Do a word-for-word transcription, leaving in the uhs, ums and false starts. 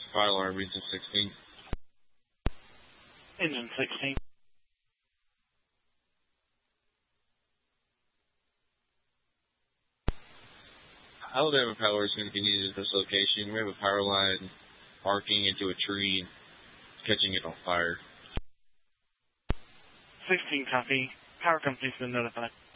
Fire alarm, Region sixteen. Engine sixteen. Alabama power is going to be needed at this location. We have a power line arcing into a tree, catching it on fire. sixteen copy. Power company's been notified.